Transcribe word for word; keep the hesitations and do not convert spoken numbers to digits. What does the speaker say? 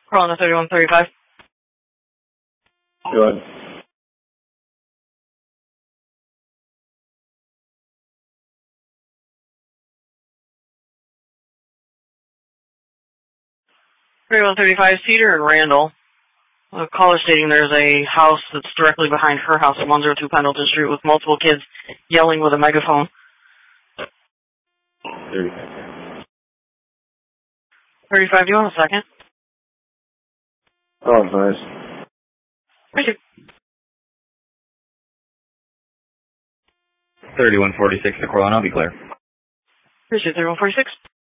Calling the thirty-one thirty-five. Go ahead. thirty-one thirty-five, Cedar and Randall. A caller stating there's a house that's directly behind her house at one oh two Pendleton Street with multiple kids yelling with a megaphone. thirty-five. thirty-five, do you want a second? Oh, nice. Appreciate it. thirty-one forty-six to Corlin, I'll be clear. Appreciate it, thirty-one forty-six.